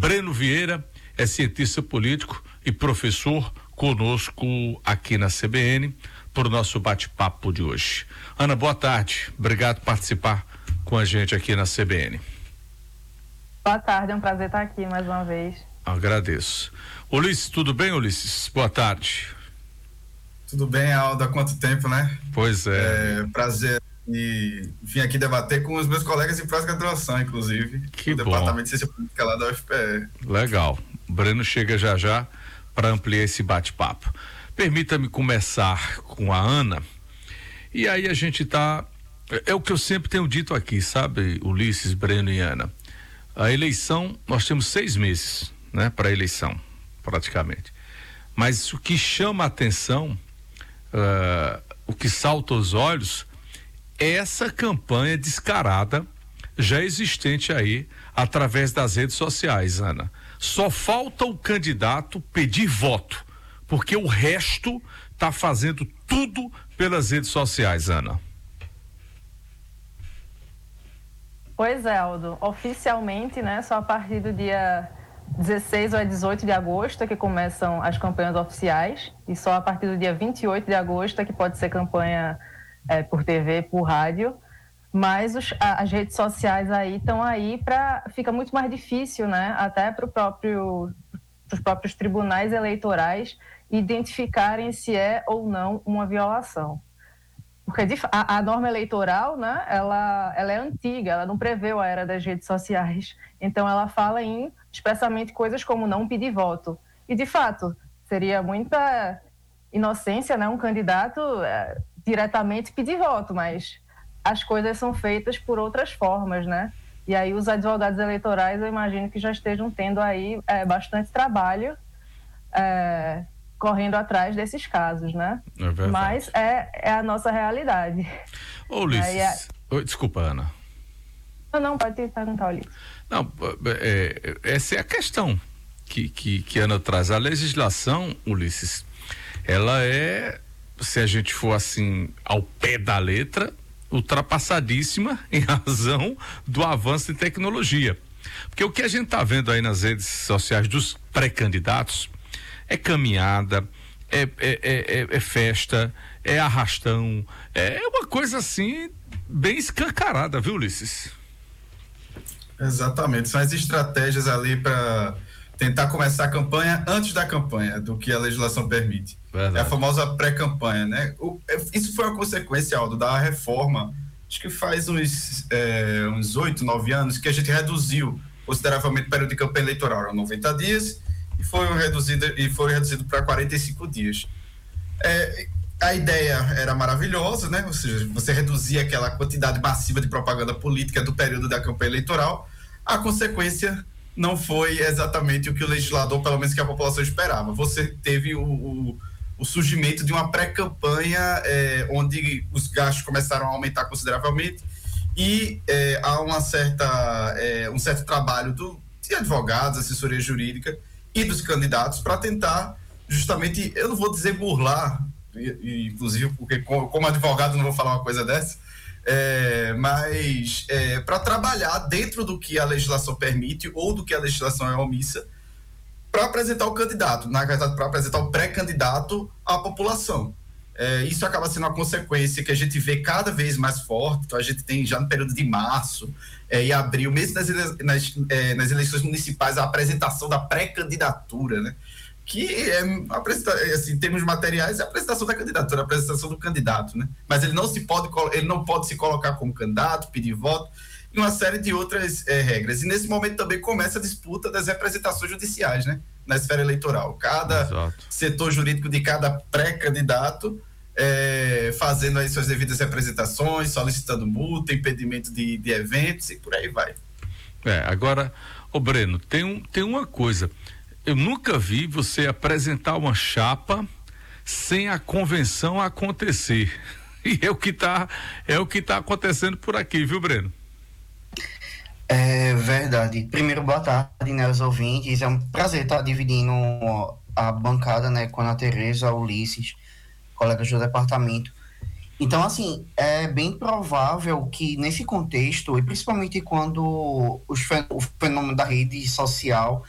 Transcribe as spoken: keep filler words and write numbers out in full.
Breno Vieira é cientista político e professor conosco aqui na C B N por nosso bate-papo de hoje. Ana, boa tarde. Obrigado por participar com a gente aqui na C B N. Boa tarde, é um prazer estar aqui mais uma vez. Agradeço. Ulisses, tudo bem, Ulisses? Boa tarde. Tudo bem, Aldo? Há quanto tempo, né? Pois é. É prazer e vim aqui debater com os meus colegas em pós-graduação, inclusive. Que do bom. Departamento de Ciência Política lá da U F P E. Legal. O Breno chega já já para ampliar esse bate-papo. Permita-me começar com a Ana. E aí a gente tá... É o que eu sempre tenho dito aqui, sabe, Ulisses, Breno e Ana? A eleição, nós temos seis meses, né, para a eleição, praticamente. Mas o que chama a atenção, uh, o que salta aos olhos, é essa campanha descarada, já existente aí, através das redes sociais, Ana. Só falta o candidato pedir voto, porque o resto está fazendo tudo pelas redes sociais, Ana. Pois é, Aldo. Oficialmente, né, só a partir do dia dezesseis ou dezoito de agosto é que começam as campanhas oficiais, e só a partir do dia vinte e oito de agosto é que pode ser campanha é, por T V, por rádio. Mas os, a, as redes sociais aí estão aí para... Fica muito mais difícil, né, até para próprio, os próprios tribunais eleitorais identificarem se é ou não uma violação. Porque a, a norma eleitoral, né, ela, ela é antiga, ela não prevê a era das redes sociais. Então, ela fala em, expressamente, coisas como não pedir voto. E, de fato, seria muita inocência, né, um candidato é, diretamente pedir voto, mas as coisas são feitas por outras formas, né? E aí os advogados eleitorais, eu imagino que já estejam tendo aí é, bastante trabalho é, correndo atrás desses casos, né? É verdade. Mas é, é a nossa realidade. Ô, Ulisses, é... Oi, desculpa, Ana. Não, não, pode perguntar, Ulisses. Não, é, essa é a questão que, que, que a Ana traz. A legislação, Ulisses, ela é, se a gente for assim, ao pé da letra, ultrapassadíssima em razão do avanço em tecnologia. Porque o que a gente está vendo aí nas redes sociais dos pré-candidatos é caminhada, é, é, é, é festa, é arrastão, é uma coisa assim bem escancarada, viu, Ulisses? Exatamente, são as estratégias ali para tentar começar a campanha antes da campanha, do que a legislação permite. Verdade. É a famosa pré-campanha, né? O, isso foi uma consequência, Aldo, da reforma, acho que faz uns é, uns oito, nove anos, que a gente reduziu consideravelmente o período de campanha eleitoral, eram noventa dias, e foi reduzido, e foi reduzido para quarenta e cinco dias. É, a ideia era maravilhosa, né? Ou seja, você reduzia aquela quantidade massiva de propaganda política do período da campanha eleitoral. A consequência não foi exatamente o que o legislador, pelo menos que a população esperava. Você teve o, o, o surgimento de uma pré-campanha é, onde os gastos começaram a aumentar consideravelmente e é, há uma certa, é, um certo trabalho do, de advogados, assessoria jurídica e dos candidatos para tentar justamente, eu não vou dizer burlar, inclusive porque como advogado não vou falar uma coisa dessa, é, mas é, para trabalhar dentro do que a legislação permite ou do que a legislação é omissa para apresentar o candidato, na verdade para apresentar o pré-candidato à população. É, isso acaba sendo uma consequência que a gente vê cada vez mais forte. Então a gente tem já no período de março é, e abril, mesmo nas, ele, nas, é, nas eleições municipais, a apresentação da pré-candidatura, né? Que é, assim, em termos materiais, é a apresentação da candidatura, a apresentação do candidato, né? Mas ele não, se pode, ele não pode se colocar como candidato, pedir voto, e uma série de outras é, regras. E nesse momento também começa a disputa das representações judiciais, né? Na esfera eleitoral. Cada Exato. Setor jurídico de cada pré-candidato é, fazendo aí suas devidas representações, solicitando multa, impedimento de, de eventos e por aí vai. É, agora, ô Breno, tem, um, tem uma coisa... Eu nunca vi você apresentar uma chapa sem a convenção acontecer. E é o que está é o que tá acontecendo por aqui, viu, Breno? É verdade. Primeiro, boa tarde, né, aos ouvintes. É um prazer estar dividindo a bancada, né, com a Ana Tereza, o Ulisses, colegas do departamento. Então, assim, é bem provável que nesse contexto, e principalmente quando os, o fenômeno da rede social